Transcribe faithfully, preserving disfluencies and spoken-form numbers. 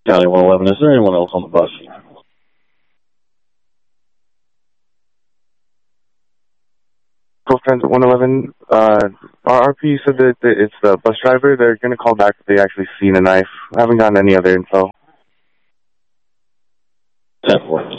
County one eleven, is there anyone else on the bus? Cool Transit one eleven, uh, our R P said that, that it's the bus driver. They're going to call back if they actually seen a knife. I haven't gotten any other info. ten four.